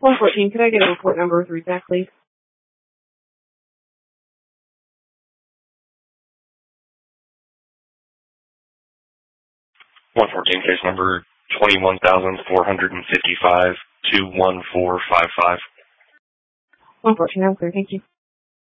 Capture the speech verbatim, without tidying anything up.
one fourteen, could I get a report number with R E S A C, please? one fourteen, case number twenty-one thousand four hundred fifty-five, two one four five five. one fourteen, I'm clear, thank you.